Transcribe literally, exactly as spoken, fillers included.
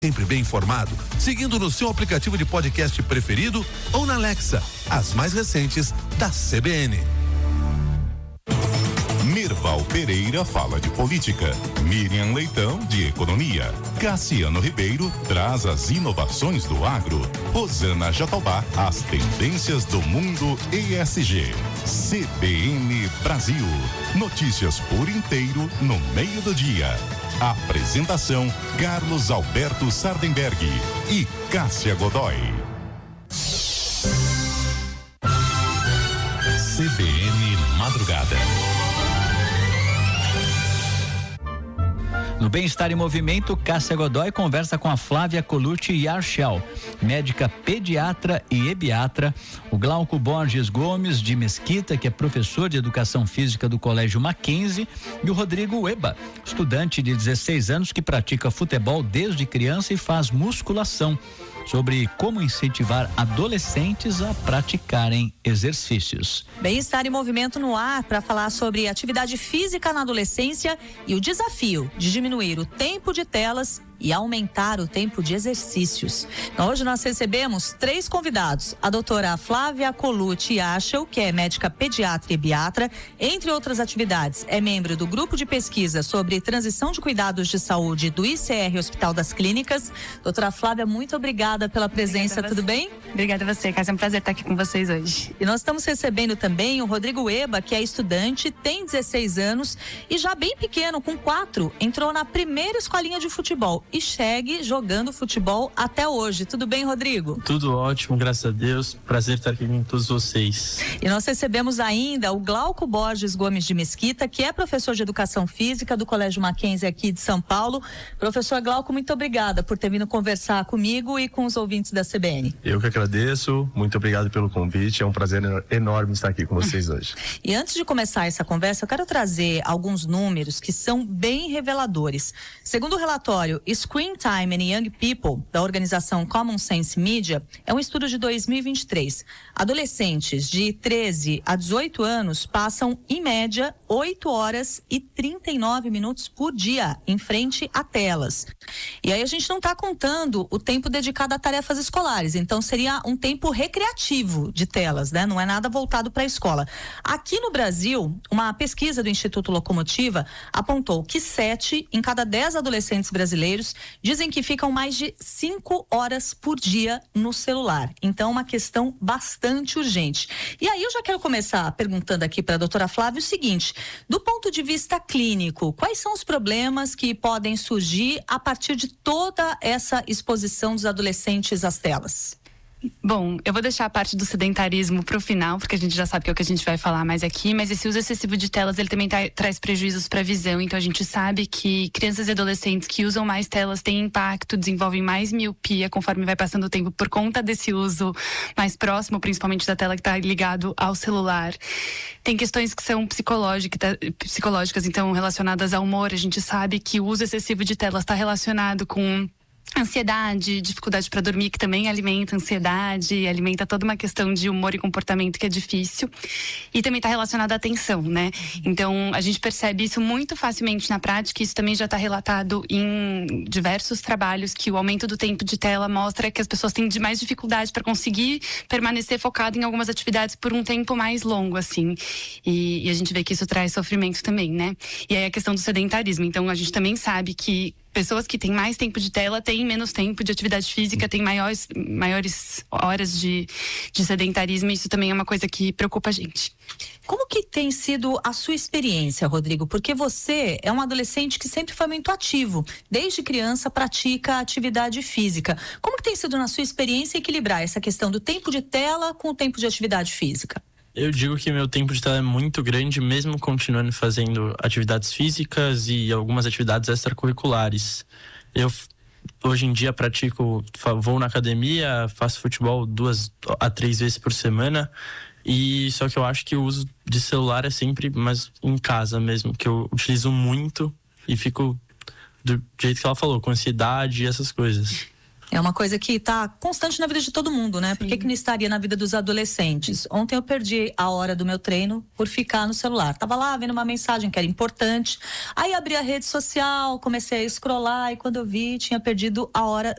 Sempre bem informado, seguindo no seu aplicativo de podcast preferido ou na Alexa, as mais recentes da C B N. Mirval Pereira fala de política, Miriam Leitão de economia, Cassiano Ribeiro traz as inovações do agro, Rosana Jatobá as tendências do mundo E S G. C B N Brasil, notícias por inteiro no meio do dia. Apresentação Carlos Alberto Sardenberg e Cássia Godoy. C B N Madrugada. No Bem-Estar em Movimento, Cássia Godoy conversa com a Flávia Colucci Yarshel, médica pediatra e ebiatra, o Glauco Borges Gomes de Mesquita, que é professor de Educação Física do Colégio Mackenzie, e o Rodrigo Eba, estudante de dezesseis anos que pratica futebol desde criança e faz musculação, sobre como incentivar adolescentes a praticarem exercícios. Bem-Estar em Movimento no ar para falar sobre atividade física na adolescência e o desafio de diminuir o tempo de telas e aumentar o tempo de exercícios. Hoje nós recebemos três convidados. A doutora Flávia Colucci Yarshel, que é médica pediatra e ebiatra, entre outras atividades, é membro do grupo de pesquisa sobre transição de cuidados de saúde do I C R Hospital das Clínicas. Doutora Flávia, muito obrigada pela presença, tudo bem? Obrigada a você, Cássia, é um prazer estar aqui com vocês hoje. E nós estamos recebendo também o Rodrigo Eba, que é estudante, tem dezesseis anos e já bem pequeno, com quatro, entrou na primeira escolinha de futebol e segue jogando futebol até hoje. Tudo bem, Rodrigo? Tudo ótimo, graças a Deus. Prazer estar aqui com todos vocês. E nós recebemos ainda o Glauco Borges Gomes de Mesquita, que é professor de Educação Física do Colégio Mackenzie aqui de São Paulo. Professor Glauco, muito obrigada por ter vindo conversar comigo e com os ouvintes da C B N. Eu que agradeço, muito obrigado pelo convite, é um prazer enorme estar aqui com vocês hoje. E antes de começar essa conversa, eu quero trazer alguns números que são bem reveladores. Segundo o relatório Screen Time in Young People, da organização Common Sense Media, é um estudo de dois mil e vinte e três. Adolescentes de treze a dezoito anos passam, em média, oito horas e trinta e nove minutos por dia em frente a telas. E aí a gente não está contando o tempo dedicado a tarefas escolares, então seria um tempo recreativo de telas, né? Não é nada voltado para a escola. Aqui no Brasil, uma pesquisa do Instituto Locomotiva apontou que sete em cada dez adolescentes brasileiros dizem que ficam mais de cinco horas por dia no celular. Então, uma questão bastante urgente. E aí eu já quero começar perguntando aqui para a doutora Flávia o seguinte: do ponto de vista clínico, quais são os problemas que podem surgir a partir de toda essa exposição dos adolescentes às telas? Bom, eu vou deixar a parte do sedentarismo para o final, porque a gente já sabe que é o que a gente vai falar mais aqui, mas esse uso excessivo de telas, ele também tá, traz prejuízos para a visão. Então a gente sabe que crianças e adolescentes que usam mais telas têm impacto, desenvolvem mais miopia conforme vai passando o tempo por conta desse uso mais próximo, principalmente da tela que está ligado ao celular. Tem questões que são psicológicas, psicológicas, então relacionadas ao humor. A gente sabe que o uso excessivo de telas está relacionado com ansiedade, dificuldade para dormir, que também alimenta ansiedade, alimenta toda uma questão de humor e comportamento que é difícil, e também está relacionado à atenção, né? Então a gente percebe isso muito facilmente na prática. Isso também já está relatado em diversos trabalhos, que o aumento do tempo de tela mostra que as pessoas têm mais dificuldade para conseguir permanecer focado em algumas atividades por um tempo mais longo, assim, e, e a gente vê que isso traz sofrimento também, né? E aí a questão do sedentarismo. Então a gente também sabe que pessoas que têm mais tempo de tela têm menos tempo de atividade física, têm maiores, maiores horas de, de sedentarismo, e isso também é uma coisa que preocupa a gente. Como que tem sido a sua experiência, Rodrigo? Porque você é um adolescente que sempre foi muito ativo, desde criança pratica atividade física. Como que tem sido na sua experiência equilibrar essa questão do tempo de tela com o tempo de atividade física? Eu digo que meu tempo de tela é muito grande, mesmo continuando fazendo atividades físicas e algumas atividades extracurriculares. Eu, hoje em dia, pratico, vou na academia, faço futebol duas a três vezes por semana. E só que eu acho que o uso de celular é sempre mais em casa mesmo, que eu utilizo muito e fico do jeito que ela falou, com ansiedade e essas coisas. É uma coisa que está constante na vida de todo mundo, né? Sim. Por que que não estaria na vida dos adolescentes? Ontem eu perdi a hora do meu treino por ficar no celular. Tava lá vendo uma mensagem que era importante. Aí abri a rede social, comecei a scrollar e quando eu vi, tinha perdido a hora